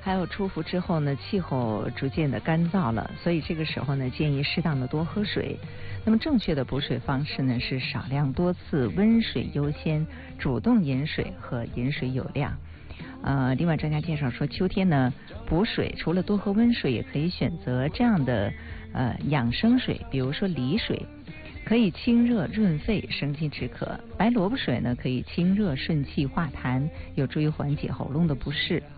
还有出伏之后呢，气候逐渐的干燥了，所以这个时候呢，建议适当的多喝水。那么正确的补水方式呢是少量多次，温水优先，主动饮水和饮水有量。另外专家介绍说，秋天呢补水除了多喝温水，也可以选择这样的养生水，比如说梨水。可以清热润肺，生津止渴。白萝卜水呢，可以清热顺气化痰，有助于缓解喉咙的不适。